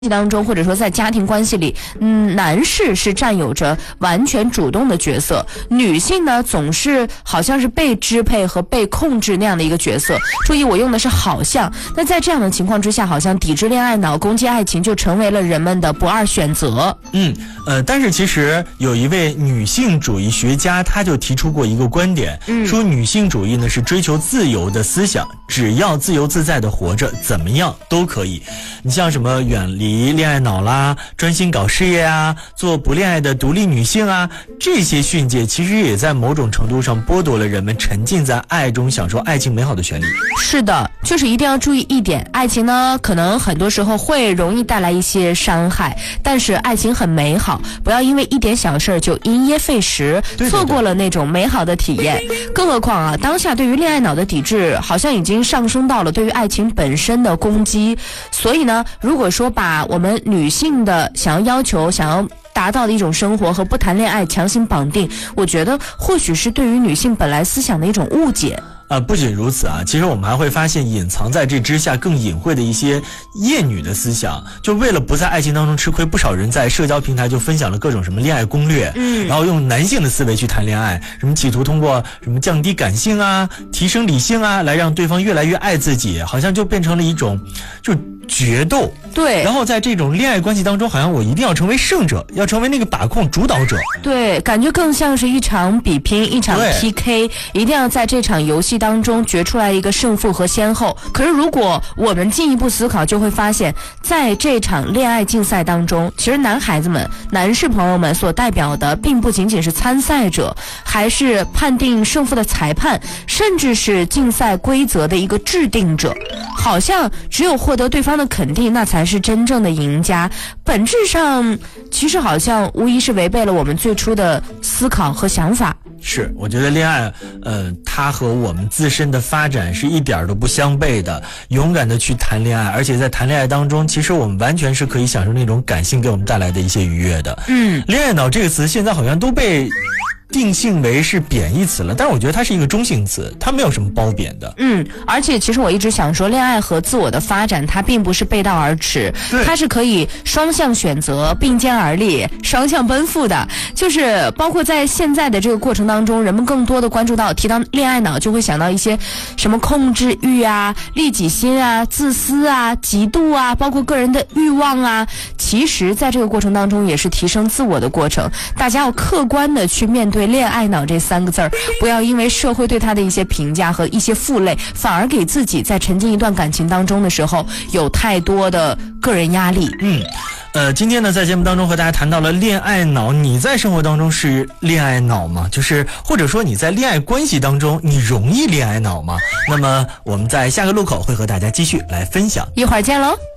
当中，或者说在家庭关系里，男士是占有着完全主动的角色，女性呢总是好像是被支配和被控制那样的一个角色。注意，我用的是好像。那在这样的情况之下，好像抵制恋爱脑、攻击爱情就成为了人们的不二选择。 但是其实有一位女性主义学家，他就提出过一个观点，说女性主义呢是追求自由的思想，只要自由自在的活着，怎么样都可以。你像什么远离恋爱脑啦，专心搞事业啊，做不恋爱的独立女性啊，这些训诫其实也在某种程度上剥夺了人们沉浸在爱中享受爱情美好的权利。 是的，就是一定要注意一点，爱情呢可能很多时候会容易带来一些伤害，但是爱情很美好，不要因为一点小事就因噎废食，错过了那种美好的体验。更何况啊，当下对于恋爱脑的抵制好像已经上升到了对于爱情本身的攻击。所以呢，如果说把我们女性的想要达到的一种生活和不谈恋爱强行绑定，我觉得或许是对于女性本来思想的一种误解。 不仅如此啊，其实我们还会发现隐藏在这之下更隐晦的一些厌女的思想。就为了不在爱情当中吃亏，不少人在社交平台就分享了各种什么恋爱攻略，然后用男性的思维去谈恋爱，什么企图通过什么降低感性啊，提升理性啊，来让对方越来越爱自己，好像就变成了一种就决斗。 对， 然后在这种恋爱关系当中，好像我一定要成为胜者，要成为那个把控主导者。 对，感觉更像是一场比拼，一场 PK， 一定要在这场游戏当中决出来一个胜负和先后。可是如果我们进一步思考，就会发现在这场恋爱竞赛当中，其实男士朋友们所代表的并不仅仅是参赛者，还是判定胜负的裁判，甚至是竞赛规则的一个制定者。好像只有获得对方的肯定，那才是真正的赢家。本质上其实好像无疑是违背了我们最初的思考和想法。 是，我觉得恋爱它和我们自身的发展是一点都不相悖的。勇敢的去谈恋爱，而且在谈恋爱当中，其实我们完全是可以享受那种感性给我们带来的一些愉悦的。恋爱脑这个词现在好像都被定性为是贬义词了，但是我觉得它是一个中性词，它没有什么褒贬的。 而且其实我一直想说，恋爱和自我的发展它并不是背道而驰，它是可以双向选择、并肩而立、双向奔赴的。就是包括在现在的这个过程当中，人们更多的关注到，提到恋爱脑就会想到一些什么控制欲啊、利己心啊、自私啊、嫉妒啊，包括个人的欲望啊。其实在这个过程当中也是提升自我的过程，大家要客观的去面对恋爱脑这3个字儿，不要因为社会对他的一些评价和一些负累，反而给自己在沉浸一段感情当中的时候有太多的个人压力。 今天呢，在节目当中和大家谈到了恋爱脑，你在生活当中是恋爱脑吗？就是或者说你在恋爱关系当中，你容易恋爱脑吗？那么我们在下个路口会和大家继续来分享， 一会儿见喽。